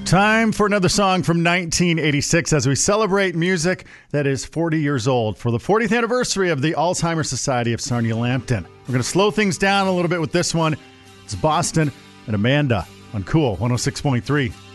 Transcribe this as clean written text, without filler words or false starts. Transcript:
Time for another song from 1986 as we celebrate music that is 40 years old for the 40th anniversary of the Alzheimer's Society of Sarnia-Lambton. We're going to slow things down a little bit with this one. It's Boston and Amanda on Cool 106.3.